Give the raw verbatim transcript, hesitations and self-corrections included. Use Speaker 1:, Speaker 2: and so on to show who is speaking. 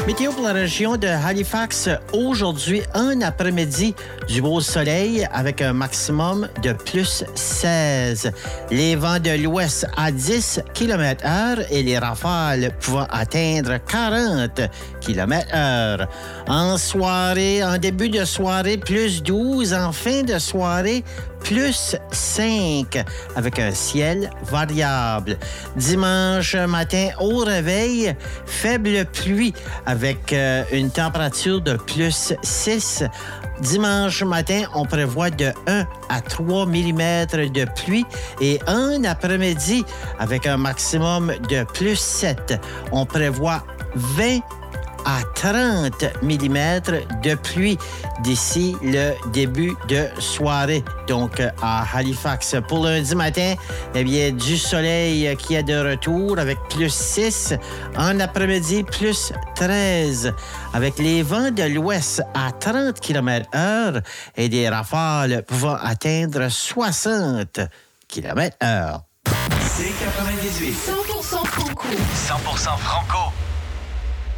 Speaker 1: Météo pour la région de Halifax. Aujourd'hui, un après-midi du beau soleil avec un maximum de plus seize. Les vents de l'ouest à dix kilomètres heure et les rafales pouvant atteindre quarante kilomètres heure. En soirée, en début de soirée, plus douze. En fin de soirée, plus cinq, avec un ciel variable. Dimanche matin, au réveil, faible pluie, avec euh, une température de plus six. Dimanche matin, on prévoit de un à trois millimètres de pluie et un après-midi, avec un maximum de plus sept. On prévoit vingt à trente millimètres de pluie d'ici le début de soirée. Donc, à Halifax. Pour lundi matin, eh bien, du soleil qui est de retour avec plus six. En après-midi, plus treize. Avec les vents de l'ouest à trente kilomètres heure et des rafales pouvant atteindre soixante kilomètres heure.
Speaker 2: C'est quatre-vingt-dix-huit.
Speaker 3: cent pour cent franco.
Speaker 2: cent pour cent franco.